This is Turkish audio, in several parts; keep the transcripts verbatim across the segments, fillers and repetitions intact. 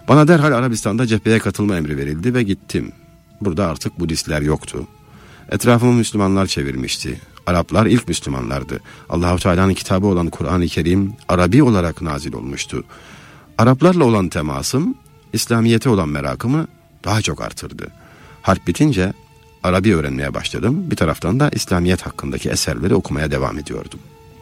Bana derhal Arabistan'da cepheye katılma emri verildi ve gittim. Burada artık Budistler yoktu. Etrafımı Müslümanlar çevirmişti. Araplar ilk Müslümanlardı. Allah-u Teala'nın kitabı olan Kur'an-ı Kerim Arabi olarak nazil olmuştu. Araplarla olan temasım, İslamiyet'e olan merakımı daha çok artırdı. Harp bitince Arabi öğrenmeye başladım. Bir taraftan da İslamiyet hakkındaki eserleri okumaya devam ediyordum.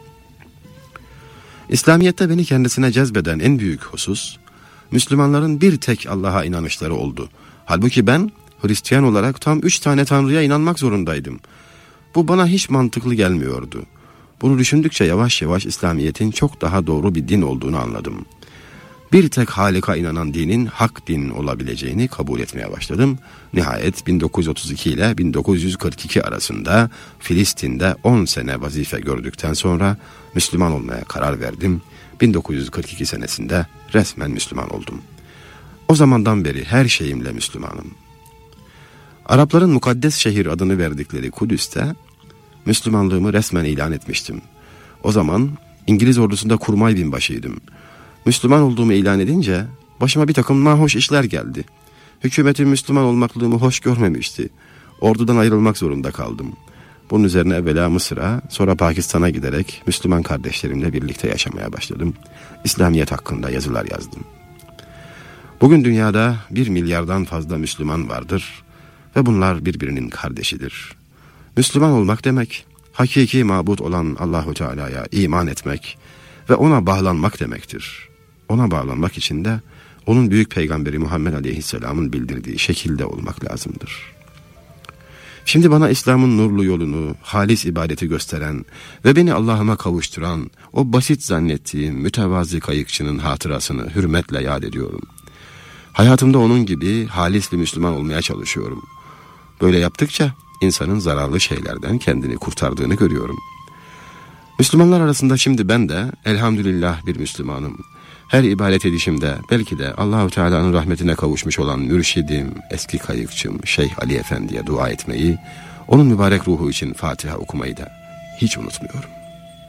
İslamiyet'te beni kendisine cezbeden en büyük husus, Müslümanların bir tek Allah'a inanışları oldu. Halbuki ben Hristiyan olarak tam üç tane Tanrı'ya inanmak zorundaydım. Bu bana hiç mantıklı gelmiyordu. Bunu düşündükçe yavaş yavaş İslamiyet'in çok daha doğru bir din olduğunu anladım. Bir tek Halik'a inanan dinin hak din olabileceğini kabul etmeye başladım. Nihayet bin dokuz yüz otuz iki ile bin dokuz yüz kırk iki arasında Filistin'de on sene vazife gördükten sonra Müslüman olmaya karar verdim. bin dokuz yüz kırk iki senesinde resmen Müslüman oldum. O zamandan beri her şeyimle Müslümanım. Arapların mukaddes şehir adını verdikleri Kudüs'te Müslümanlığımı resmen ilan etmiştim. O zaman İngiliz ordusunda kurmay binbaşıydım. Müslüman olduğumu ilan edince başıma bir takım nahoş işler geldi. Hükümetin Müslüman olmaklığımı hoş görmemişti. Ordudan ayrılmak zorunda kaldım. Bunun üzerine evvela Mısır'a, sonra Pakistan'a giderek Müslüman kardeşlerimle birlikte yaşamaya başladım. İslamiyet hakkında yazılar yazdım. Bugün dünyada bir milyardan fazla Müslüman vardır ve bunlar birbirinin kardeşidir. Müslüman olmak demek, hakiki mabut olan Allah-u Teala'ya iman etmek ve ona bağlanmak demektir. Ona bağlanmak için de onun büyük peygamberi Muhammed Aleyhisselam'ın bildirdiği şekilde olmak lazımdır. Şimdi bana İslam'ın nurlu yolunu, halis ibadeti gösteren ve beni Allah'ıma kavuşturan o basit zannettiğim mütevazi kayıkçının hatırasını hürmetle yad ediyorum. Hayatımda onun gibi halis bir Müslüman olmaya çalışıyorum. Böyle yaptıkça insanın zararlı şeylerden kendini kurtardığını görüyorum. Müslümanlar arasında şimdi ben de elhamdülillah bir Müslümanım. Her ibadet edişimde belki de Allah-u Teala'nın rahmetine kavuşmuş olan mürşidim, eski kayıkçım Şeyh Ali Efendi'ye dua etmeyi, onun mübarek ruhu için Fatiha okumayı da hiç unutmuyorum.